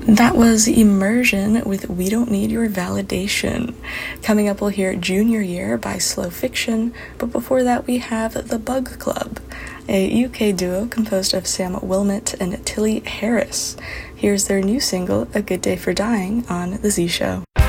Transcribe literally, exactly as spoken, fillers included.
That was Immersion with We Don't Need Your Validation. Coming up, we'll hear Junior Year by Slow Fiction, but before that we have The Bug Club, a U K duo composed of Sam Wilmot and Tilly Harris. Here's their new single, A Good Day for Dying, on The Z Show.